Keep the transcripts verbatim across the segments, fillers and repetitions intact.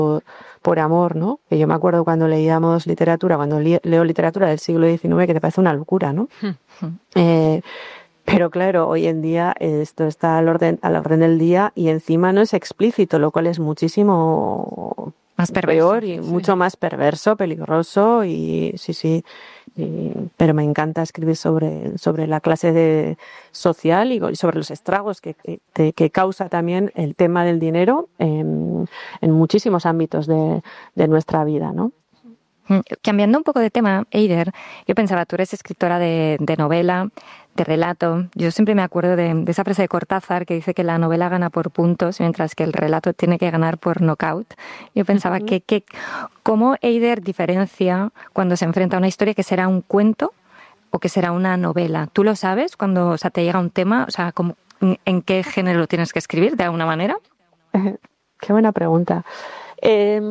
por amor, ¿no? Que yo me acuerdo cuando leíamos literatura, cuando li- leo literatura del siglo diecinueve, que te parece una locura, ¿no? eh, pero claro, hoy en día esto está al orden, al orden del día y encima no es explícito, lo cual es muchísimo más perverso, peor y sí. mucho más perverso, peligroso y sí, sí. Y, pero me encanta escribir sobre, sobre la clase de social y sobre los estragos que, que, que causa también el tema del dinero en, en muchísimos ámbitos de, de nuestra vida, ¿no? Cambiando un poco de tema, Eider, yo pensaba, tú eres escritora de, de novela, de relato. Yo siempre me acuerdo de, de esa frase de Cortázar que dice que la novela gana por puntos, mientras que el relato tiene que ganar por knockout. Yo pensaba uh-huh. que, que cómo Eider diferencia cuando se enfrenta a una historia que será un cuento o que será una novela. ¿Tú lo sabes cuando o sea, te llega un tema? O sea, ¿cómo, ¿en qué género lo tienes que escribir de alguna manera? Qué buena pregunta. Eh...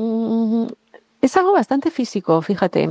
Es algo bastante físico, fíjate.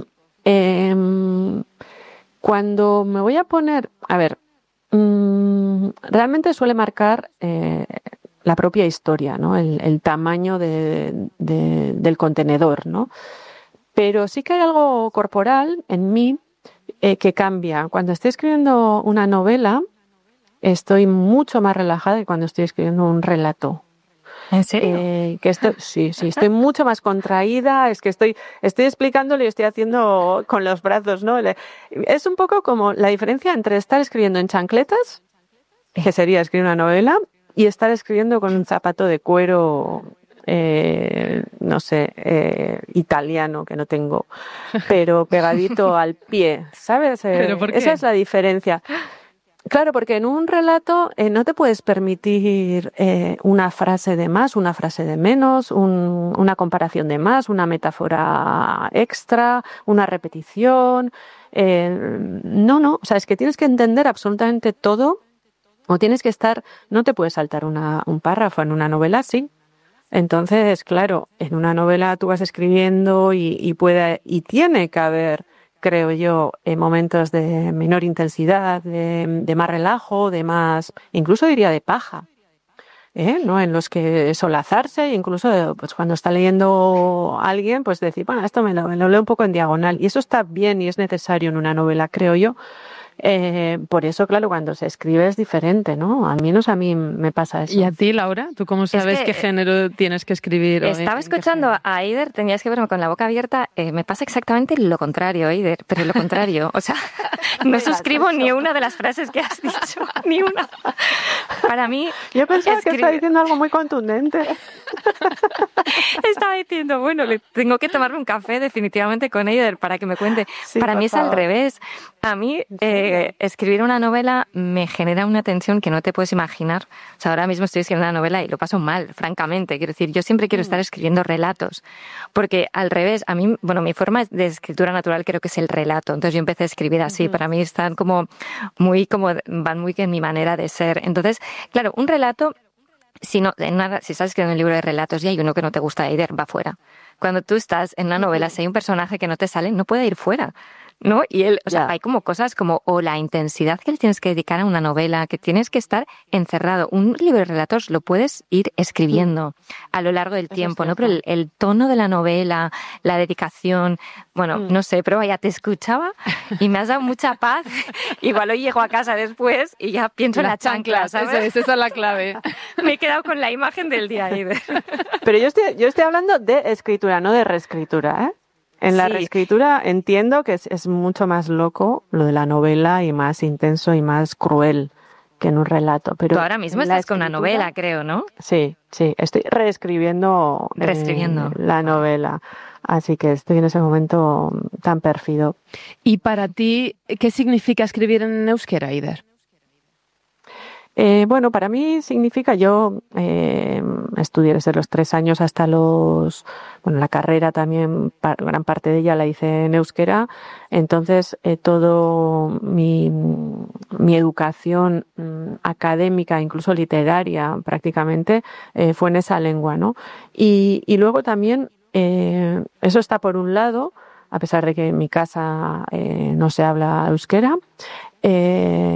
Eh, cuando me voy a poner... A ver, mmm, realmente suele marcar eh, la propia historia, ¿no? El, el tamaño de, de, del contenedor, ¿no? Pero sí que hay algo corporal en mí eh, que cambia. Cuando estoy escribiendo una novela, estoy mucho más relajada que cuando estoy escribiendo un relato. ¿En serio? Eh, que estoy, sí, sí, estoy mucho más contraída, es que estoy, estoy explicándolo y estoy haciendo con los brazos, ¿no? Es un poco como la diferencia entre estar escribiendo en chancletas, que sería escribir una novela, y estar escribiendo con un zapato de cuero, eh, no sé, eh, italiano, que no tengo, pero pegadito al pie, ¿sabes? ¿Pero por qué? Esa es la diferencia. Claro, porque en un relato eh, no te puedes permitir eh, una frase de más, una frase de menos, un, una comparación de más, una metáfora extra, una repetición. Eh, no, no, o sea, es que tienes que entender absolutamente todo o tienes que estar, no te puedes saltar una, un párrafo en una novela, sí. Entonces, claro, en una novela tú vas escribiendo y, y puede y tiene que haber, creo yo, en momentos de menor intensidad, de, de más relajo, de más, incluso diría de paja, ¿eh? ¿No? En los que solazarse, incluso pues cuando está leyendo alguien, pues decir, bueno, esto me lo, me lo leo un poco en diagonal. Y eso está bien y es necesario en una novela, creo yo. Eh, por eso, claro, cuando se escribe es diferente, ¿no? Al menos a mí me pasa eso. ¿Y a ti, Laura? ¿Tú cómo sabes es que qué género tienes que escribir? Estaba escuchando a Eider, tenías que verme con la boca abierta. Eh, me pasa exactamente lo contrario, Eider, pero lo contrario. O sea, no suscribo ni una de las frases que has dicho, ni una. Para mí... Yo pensaba escribir... que estaba diciendo algo muy contundente. Estaba diciendo, bueno, le tengo que tomarme un café definitivamente con Eider para que me cuente. Sí, para mí es favor. Al revés. A mí... Eh, escribir una novela me genera una tensión que no te puedes imaginar. O sea, ahora mismo estoy escribiendo una novela y lo paso mal, francamente. Quiero decir, yo siempre quiero estar escribiendo relatos. Porque al revés, a mí, bueno, mi forma de escritura natural creo que es el relato. Entonces yo empecé a escribir así. Uh-huh. Para mí están como muy, como, van muy en mi manera de ser. Entonces, claro, un relato, si no, en una, si estás escribiendo un libro de relatos y hay uno que no te gusta, Eider, va fuera. Cuando tú estás en una novela, si hay un personaje que no te sale, no puede ir fuera. ¿No? Y él, o sea, yeah. hay como cosas como, o la intensidad que le tienes que dedicar a una novela, que tienes que estar encerrado. Un libro de relatos lo puedes ir escribiendo mm. a lo largo del Eso tiempo, ¿no? Pero el, el tono de la novela, la dedicación, bueno, mm. no sé, pero vaya, te escuchaba y me has dado mucha paz. Igual hoy llego a casa después y ya pienso la en la chancla, ¿sabes? Esa es, esa es la clave. Me he quedado con la imagen del día ahí. De... Pero yo estoy, yo estoy hablando de escritura, no de reescritura, ¿eh? En la sí. reescritura entiendo que es, es mucho más loco lo de la novela y más intenso y más cruel que en un relato. Pero tú ahora mismo estás con una novela, creo, ¿no? Sí, sí, estoy reescribiendo, reescribiendo. Eh, la novela. Así que estoy en ese momento tan pérfido. ¿Y para ti qué significa escribir en euskera, Eider? Eh, bueno, para mí significa, yo eh, estudié desde los tres años hasta los, bueno, la carrera también, par, gran parte de ella la hice en euskera, entonces eh, todo mi, mi educación mm, académica, incluso literaria prácticamente, eh, fue en esa lengua, ¿no? Y, y luego también, eh, eso está por un lado, a pesar de que en mi casa eh, no se habla euskera, eh,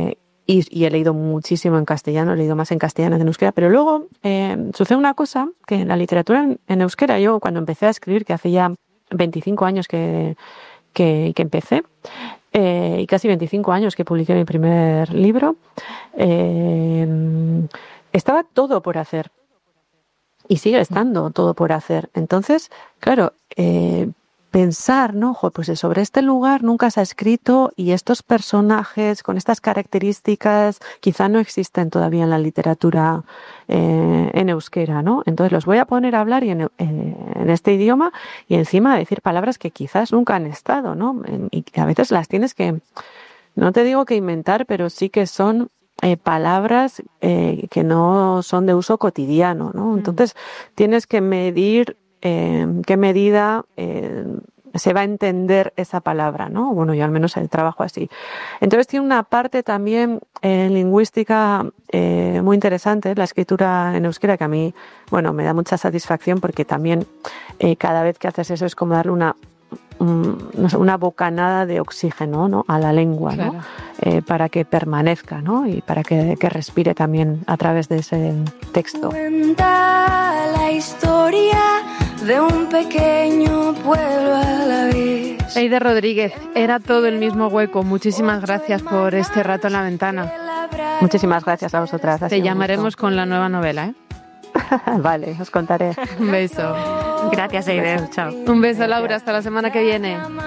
y, y he leído muchísimo en castellano, he leído más en castellano que en euskera, pero luego eh, sucede una cosa, que en la literatura en, en euskera, yo cuando empecé a escribir, que hace ya veinticinco años que, que, que empecé, eh, y casi veinticinco años que publiqué mi primer libro, eh, estaba todo por hacer. Y sigue estando todo por hacer. Entonces, claro, eh, pensar, ¿no? Jo, pues sobre este lugar nunca se ha escrito y estos personajes con estas características quizá no existen todavía en la literatura eh, en euskera, ¿no? Entonces los voy a poner a hablar y en, eh, en este idioma y encima a decir palabras que quizás nunca han estado, ¿no? Y a veces las tienes que, no te digo que inventar, pero sí que son Eh, palabras eh, que no son de uso cotidiano, ¿no? Entonces tienes que medir eh, qué medida eh, se va a entender esa palabra, ¿no? Bueno, yo al menos el trabajo así. Entonces tiene una parte también eh, lingüística eh, muy interesante, la escritura en euskera, que a mí, bueno, me da mucha satisfacción porque también eh, cada vez que haces eso es como darle una no sé, una bocanada de oxígeno, ¿no? A la lengua, claro. ¿no? Eh, para que permanezca, ¿no? Y para que, que respire también a través de ese texto. Cuenta la historia de un pequeño pueblo a la vez. Eider Rodríguez, era todo el mismo hueco. Muchísimas gracias por este rato en la ventana. Muchísimas gracias a vosotras. Te llamaremos con la nueva novela, ¿eh? Vale, os contaré. Un beso. Gracias, Eider. Chao. Un beso, Laura. Hasta la semana que viene.